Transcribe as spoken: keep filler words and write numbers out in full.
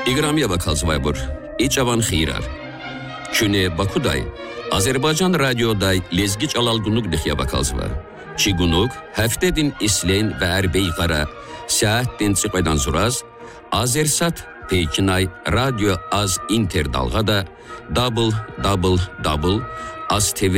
İqramiya bakalzvaybur. İçavan xirar. Çüne Bakuday, Azerbaycan radyoday lezgiç alalgunluk dixya bakalzva. Çigunuk, heftedin islen ve erbey qara, saatden çıqaydan zuraz, Azersat Pekinay radyo az inter dalgada double double double az tv